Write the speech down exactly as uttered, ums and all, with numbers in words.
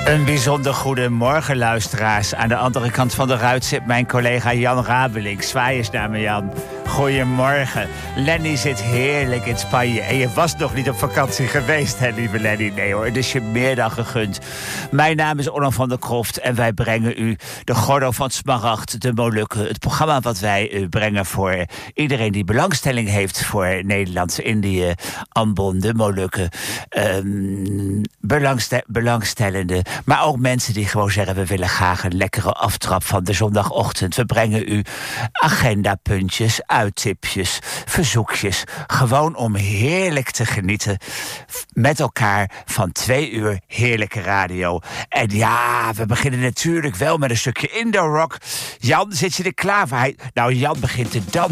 Een bijzonder goede morgen, luisteraars. Aan de andere kant van de ruit zit mijn collega Jan Rabelink. Zwaai eens naar me, Jan. Goedemorgen. Lenny zit heerlijk in Spanje. En je was nog niet op vakantie geweest, hè, lieve Lenny? Nee hoor, dus je meer dan gegund. Mijn naam is Onno van der Kroft en wij brengen u de Gordo van Smaragd, de Molukken. Het programma wat wij u brengen voor iedereen die belangstelling heeft voor Nederlands-Indië, Ambon, de Molukken. Um, belangste- belangstellenden. Maar ook mensen die gewoon zeggen, we willen graag een lekkere aftrap van de zondagochtend. We brengen u agendapuntjes, uittipjes, verzoekjes. Gewoon om heerlijk te genieten met elkaar van twee uur heerlijke radio. En ja, we beginnen natuurlijk wel met een stukje Indo-rock. Jan, zit je er klaar voor? Hij, nou, Jan begint te dansen.